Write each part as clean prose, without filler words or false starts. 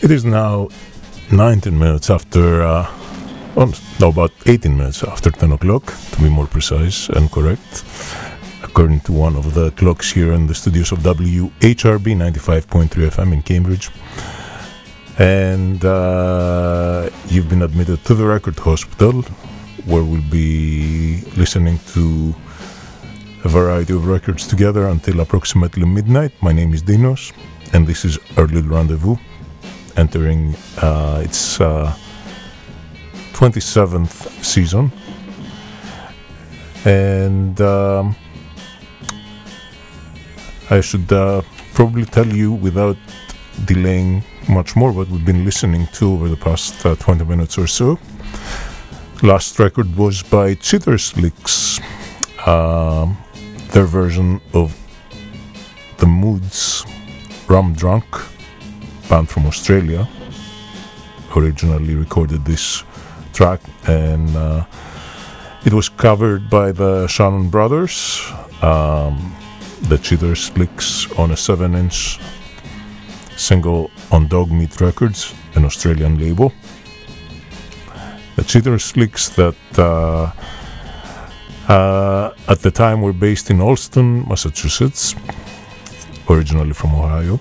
It is now 19 minutes after, about 18 minutes after 10 o'clock, to be more precise and correct, according to one of the clocks here in the studios of WHRB 95.3 FM in Cambridge. And you've been admitted to the Record Hospital, where we'll be listening to a variety of records together until approximately midnight. My name is Dinos, and this is our little rendezvous, entering its 27th season. And I should probably tell you without delaying much more what we've been listening to over the past 20 minutes or so. Last record was by Cheaterslicks, their version of The Moods' Rum Drunk, band from Australia. Originally recorded this track, and it was covered by the Shannon Brothers, the Cheaterslicks, on a 7-inch single on Dogmeat Records, an Australian label. The Cheaterslicks that at the time were based in Allston, Massachusetts, originally from Ohio,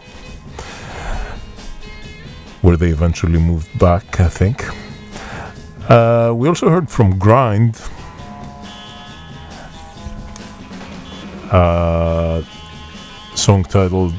where they eventually moved back, I think. We also heard from Grind, song titled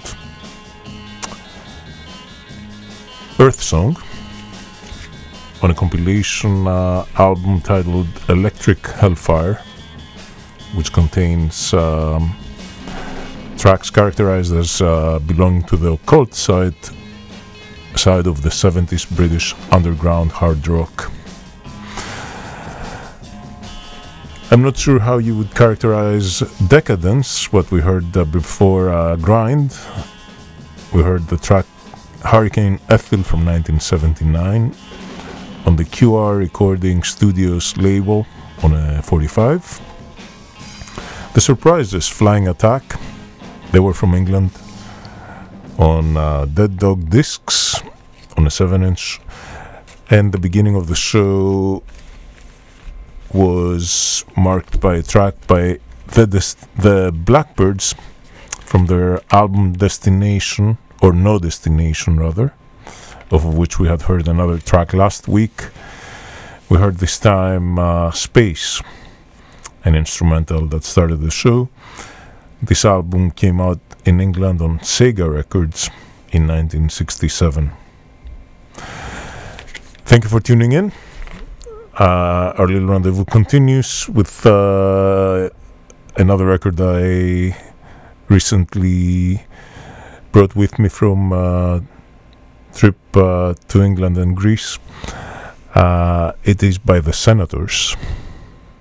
Earth Song, on a compilation album titled Electric Hellfire, which contains tracks characterized as belonging to the occult side of the 70s British underground hard rock. I'm not sure how you would characterize Decadence, what we heard before Grind. We heard the track Hurricane Ethel from 1979 on the QR Recording Studios label on a 45. The Surprises, Flying Attack, they were from England, on Dead Dog Discs on a 7-inch. And the beginning of the show was marked by a track by the Blackbirds from their album Destination, or No Destination rather, of which we had heard another track last week. We heard this time Space, an instrumental that started the show. This album came out in England on Sega Records in 1967. Thank you for tuning in. Our little rendezvous continues with another record I recently brought with me from trip to England and Greece. It is by the Senators.